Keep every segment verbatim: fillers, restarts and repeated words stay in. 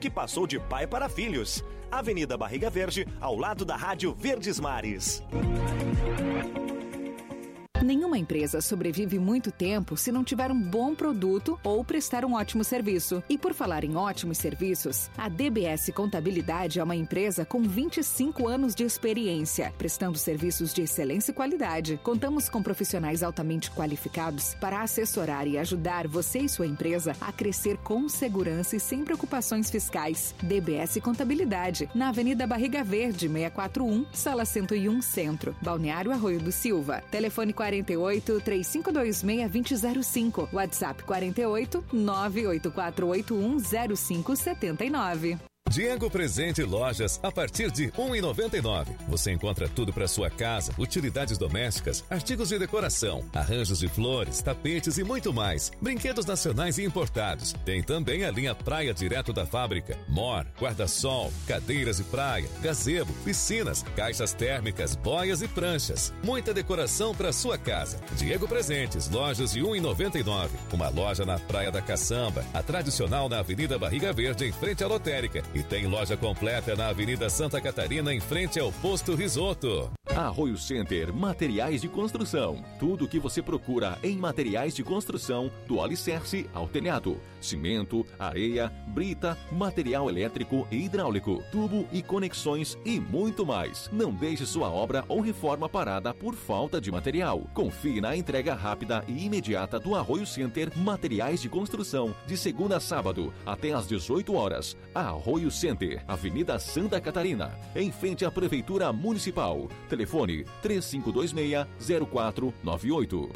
que passou de pai para filhos. Avenida Barriga Verde, ao lado da Rádio Verdes Mares. Nenhuma empresa sobrevive muito tempo se não tiver um bom produto ou prestar um ótimo serviço. E por falar em ótimos serviços, a D B S Contabilidade é uma empresa com vinte e cinco anos de experiência, prestando serviços de excelência e qualidade. Contamos com profissionais altamente qualificados para assessorar e ajudar você e sua empresa a crescer com segurança e sem preocupações fiscais. D B S Contabilidade, na Avenida Barriga Verde, seiscentos e quarenta e um, Sala cento e um, Centro, Balneário Arroio do Silva. Telefone quarenta e oito, três cinco dois seis, dois zero zero cinco. WhatsApp quarenta e oito, nove oito quatro oito um, zero cinco sete nove. Diego Presente Lojas, a partir de um real e noventa e nove centavos. Você encontra tudo para sua casa, utilidades domésticas, artigos de decoração, arranjos de flores, tapetes e muito mais. Brinquedos nacionais e importados. Tem também a linha Praia direto da fábrica. Mor, guarda-sol, cadeiras de praia, gazebo, piscinas, caixas térmicas, boias e pranchas. Muita decoração para sua casa. Diego Presentes, lojas de um real e noventa e nove centavos. Uma loja na Praia da Caçamba, a tradicional na Avenida Barriga Verde, em frente à lotérica. E tem loja completa na Avenida Santa Catarina, em frente ao Posto Risoto. Arroio Center Materiais de Construção. Tudo o que você procura em materiais de construção, do alicerce ao telhado. Cimento, areia, brita, material elétrico e hidráulico, tubo e conexões e muito mais. Não deixe sua obra ou reforma parada por falta de material. Confie na entrega rápida e imediata do Arroio Center Materiais de Construção, de segunda a sábado, até às dezoito horas. Arroio Center, Avenida Santa Catarina, em frente à Prefeitura Municipal. Telefone três cinco dois seis, zero quatro nove oito.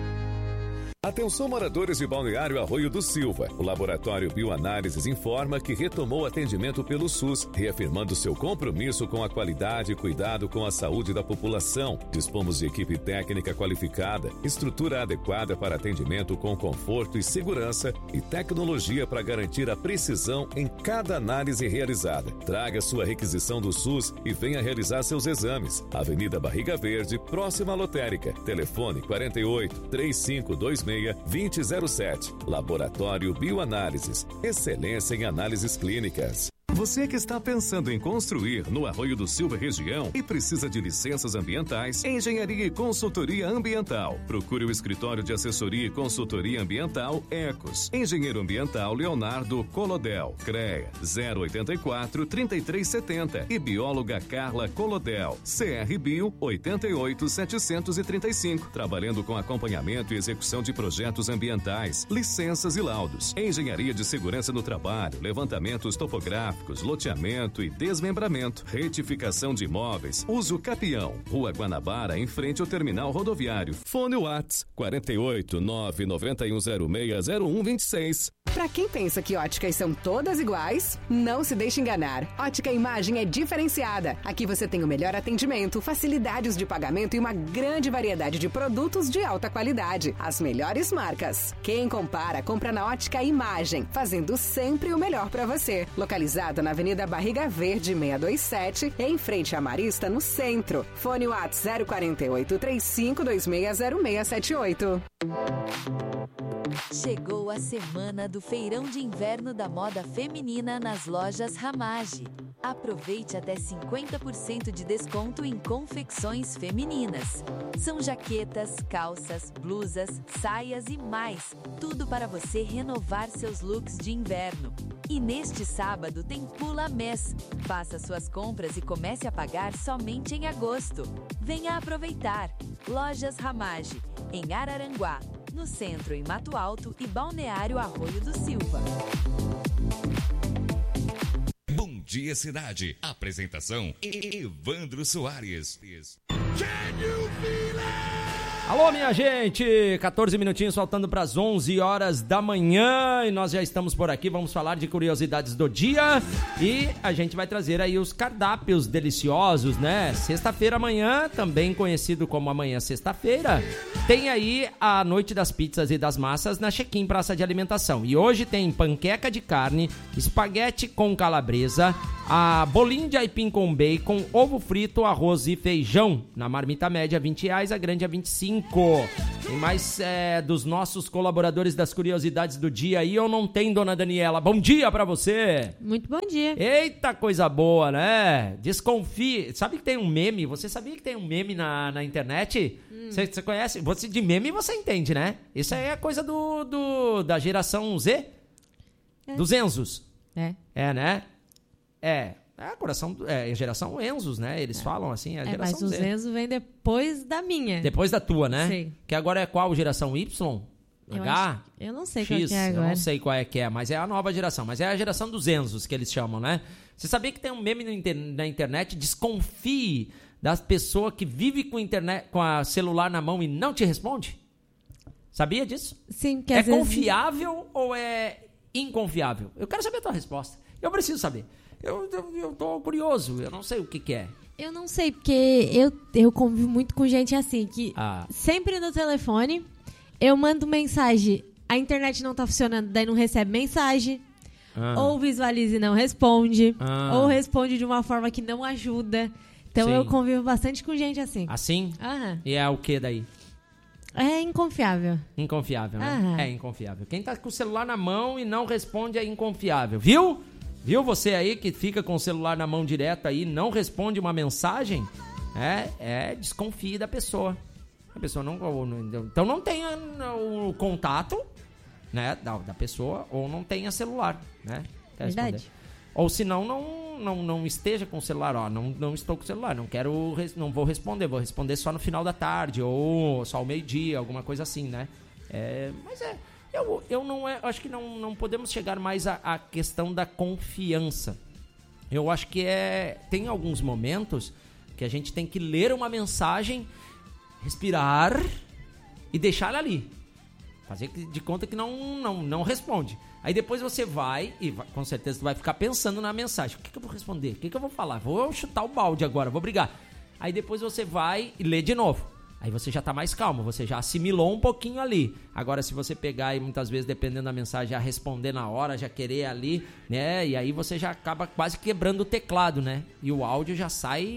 Atenção, moradores de Balneário Arroio do Silva. O Laboratório Bioanálises informa que retomou atendimento pelo SUS, reafirmando seu compromisso com a qualidade e cuidado com a saúde da população. Dispomos de equipe técnica qualificada, estrutura adequada para atendimento com conforto e segurança e tecnologia para garantir a precisão em cada análise realizada. Traga sua requisição do SUS e venha realizar seus exames. Avenida Barriga Verde, próxima à lotérica. Telefone quarenta e oito, três cinco dois seis, dois zero zero sete. Laboratório Bioanálises. Excelência em análises clínicas. Você que está pensando em construir no Arroio do Silva região e precisa de licenças ambientais, engenharia e consultoria ambiental. Procure o escritório de assessoria e consultoria ambiental Ecos. Engenheiro ambiental Leonardo Colodel. CREA zero oitenta e quatro, trinta e três setenta e bióloga Carla Colodel. C R Bio oitenta e oito, setecentos e trinta e cinco. Trabalhando com acompanhamento e execução de projetos ambientais, licenças e laudos. Engenharia de segurança no trabalho, levantamentos topográficos, loteamento e desmembramento, retificação de imóveis, uso capião, Rua Guanabara, em frente ao terminal rodoviário. Fone Whats quarenta e oito, nove nove um zero seis, zero um dois seis. Pra quem pensa que óticas são todas iguais, não se deixe enganar. Ótica Imagem é diferenciada. Aqui você tem o melhor atendimento, facilidades de pagamento e uma grande variedade de produtos de alta qualidade. As melhores marcas. Quem compara, compra na Ótica Imagem, fazendo sempre o melhor pra você. Localizado na Avenida Barriga Verde, seiscentos e vinte e sete, em frente à Marista, no centro. Fone WhatsApp zero quarenta e oito, três cinco dois seis, zero seis sete oito. Chegou a semana do Feirão de Inverno da Moda Feminina nas lojas Ramage. Aproveite até cinquenta por cento de desconto em confecções femininas. São jaquetas, calças, blusas, saias e mais. Tudo para você renovar seus looks de inverno. E neste sábado tem Pula Mês. Faça suas compras e comece a pagar somente em agosto. Venha aproveitar. Lojas Ramage, em Araranguá, no centro em Mato Alto e Balneário Arroio do Silva. Bom Dia Cidade. Apresentação Evandro Soares. Alô, minha gente! quatorze minutinhos faltando para as onze horas da manhã e nós já estamos por aqui. Vamos falar de curiosidades do dia e a gente vai trazer aí os cardápios deliciosos, né? Sexta-feira amanhã, também conhecido como amanhã sexta-feira, tem aí a Noite das Pizzas e das Massas na Check-in Praça de Alimentação. E hoje tem panqueca de carne, espaguete com calabresa, a bolinho de aipim com bacon, ovo frito, arroz e feijão. Na marmita média vinte reais, a grande a vinte e cinco. Tem mais é, dos nossos colaboradores das curiosidades do dia aí ou não tem, dona Daniela? Bom dia pra você! Muito bom dia! Eita, coisa boa, né? Desconfie. Sabe que tem um meme? Você sabia que tem um meme na, na internet? Você hum. conhece? Você, de meme você entende, né? Isso aí é coisa do, do, da geração Z? É. Dos Enzos. É. É, né? É. É a coração, é, geração Enzos, né? Eles é. falam assim, a é, geração mas Z. Mas os Enzos vem depois da minha. Depois da tua, né? Sim. Que agora é qual? Geração Y? Eu H? Acho, eu não sei X, qual que é agora. Eu não sei qual é que é, mas é a nova geração. Mas é a geração dos Enzos que eles chamam, né? Você sabia que tem um meme na internet? Desconfie das pessoas que vivem com, internet, com a celular na mão e não te responde? Sabia disso? Sim. Que é às vezes... confiável ou é inconfiável? Eu quero saber a tua resposta. Eu preciso saber. Eu, eu, eu tô curioso, eu não sei o que que é. Eu não sei, porque eu, eu convivo muito com gente assim, que ah. sempre no telefone eu mando mensagem, a internet não tá funcionando, daí não recebe mensagem, ah. ou visualiza e não responde, ah. ou responde de uma forma que não ajuda. Então Sim. eu convivo bastante com gente assim. Assim? Aham. E é o que daí? É inconfiável. Inconfiável, né? Aham. É inconfiável. Quem tá com o celular na mão e não responde é inconfiável, viu? Viu você aí que fica com o celular na mão direto aí, não responde uma mensagem? É, é desconfie da pessoa. A pessoa não... Então não tenha o contato, né, da, da pessoa, ou não tenha celular, né? Verdade. Ou senão não, não, não esteja com o celular, ó, não, não estou com o celular, não quero, não vou responder, vou responder só no final da tarde, ou só ao meio-dia, alguma coisa assim, né? É, mas é... Eu, eu não é, acho que não, não podemos chegar mais à, à questão da confiança. Eu acho que é, tem alguns momentos que a gente tem que ler uma mensagem, respirar e deixar ela ali. Fazer de conta que não, não, não responde. Aí depois você vai e vai, com certeza você vai ficar pensando na mensagem. O que, que eu vou responder? O que, que eu vou falar? Vou chutar o balde agora, vou brigar. Aí depois você vai e lê de novo. Aí você já tá mais calmo, você já assimilou um pouquinho ali. Agora, se você pegar e muitas vezes, dependendo da mensagem, já responder na hora, já querer ali, né? E aí você já acaba quase quebrando o teclado, né? E o áudio já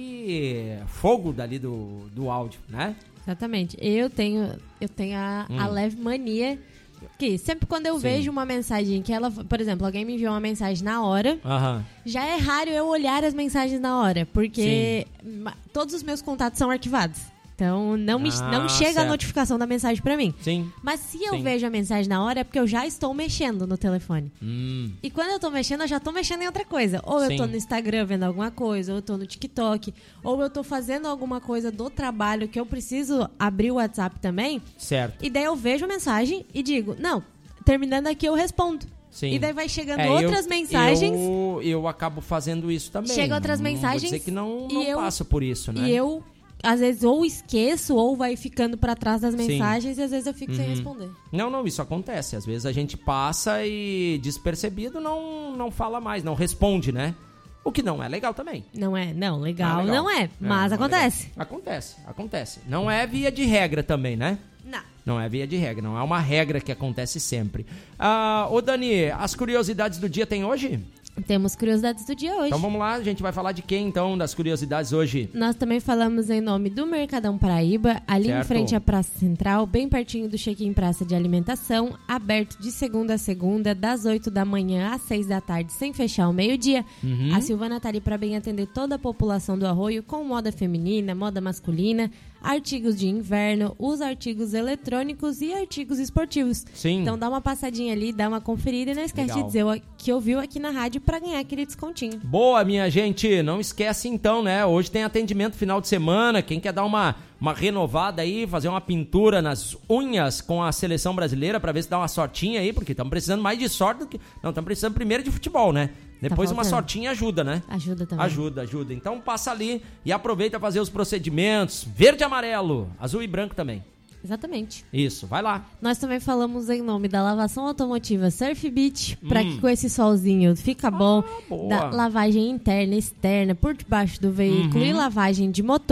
sai fogo dali do, do áudio, né? Exatamente. Eu tenho, eu tenho a, hum. a leve mania que sempre quando eu Sim. vejo uma mensagem que ela... Por exemplo, alguém me enviou uma mensagem na hora, Aham. já é raro eu olhar as mensagens na hora, porque Sim. todos os meus contatos são arquivados. Então, não, me, ah, não chega certo. a notificação da mensagem pra mim. Sim. Mas se eu Sim. vejo a mensagem na hora, é porque eu já estou mexendo no telefone. Hum. E quando eu tô mexendo, eu já tô mexendo em outra coisa. Ou Sim. eu tô no Instagram vendo alguma coisa, ou eu tô no TikTok, ou eu tô fazendo alguma coisa do trabalho que eu preciso abrir o WhatsApp também. Certo. E daí eu vejo a mensagem e digo, não, terminando aqui eu respondo. Sim. E daí vai chegando é, outras eu, mensagens. Eu, eu acabo fazendo isso também. Chega outras não, mensagens. Não vou dizer que não, não eu, passo por isso, né? E eu... Às vezes ou esqueço ou vai ficando pra trás das mensagens Sim. e às vezes eu fico uhum. sem responder. Não, não, isso acontece. Às vezes a gente passa e despercebido não, não fala mais, não responde, né? O que não é legal também. Não é, não, legal não é, legal. não é mas é, não acontece. É acontece, acontece. Não é via de regra também, né? Não. Não é via de regra, não é uma regra que acontece sempre. Ah, ô Dani, as curiosidades do dia tem hoje? Temos curiosidades do dia hoje. Então vamos lá, a gente vai falar de quem então, das curiosidades hoje? Nós também falamos em nome do Mercadão Paraíba, ali certo. em frente à Praça Central, bem pertinho do Check-in Praça de Alimentação, aberto de segunda a segunda, das oito da manhã às seis da tarde, sem fechar ao meio-dia. Uhum. A Silvana tá ali para bem atender toda a população do Arroio, com moda feminina, moda masculina, artigos de inverno, os artigos eletrônicos e artigos esportivos. Sim. Então dá uma passadinha ali, dá uma conferida e não esquece Legal. de dizer o que ouviu aqui na rádio para ganhar aquele descontinho. Boa, minha gente. Não esquece então, né? Hoje tem atendimento final de semana. Quem quer dar uma, uma renovada aí, fazer uma pintura nas unhas com a seleção brasileira para ver se dá uma sortinha aí, porque estamos precisando mais de sorte do que... Não, estamos precisando primeiro de futebol, né? Depois tá uma sortinha ajuda, né? Ajuda também. Ajuda, ajuda. Então passa ali e aproveita para fazer os procedimentos. Verde e amarelo, azul e branco também. Exatamente. Isso, vai lá. Nós também falamos em nome da lavação automotiva Surf Beach, para Hum. que com esse solzinho fica bom. Ah, boa. Da lavagem interna e externa por debaixo do veículo Uhum. e lavagem de motor.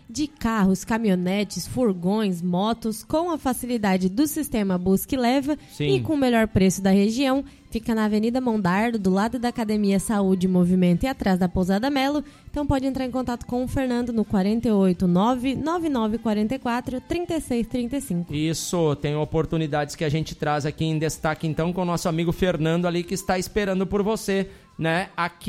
de carros, caminhonetes, furgões, motos, com a facilidade do sistema Busca e Leva. Sim. E com o melhor preço da região. Fica na Avenida Mondardo, do lado da Academia Saúde e Movimento e atrás da Pousada Melo. Então pode entrar em contato com o Fernando no quatro oito nove, nove nove quatro quatro, três seis três cinco. Isso, tem oportunidades que a gente traz aqui em destaque então com o nosso amigo Fernando ali que está esperando por você, né? Aqui